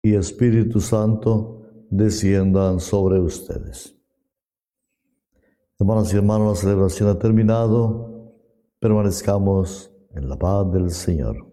y Espíritu Santo desciendan sobre ustedes. Hermanas y hermanos, la celebración ha terminado. Permanezcamos en la paz del Señor.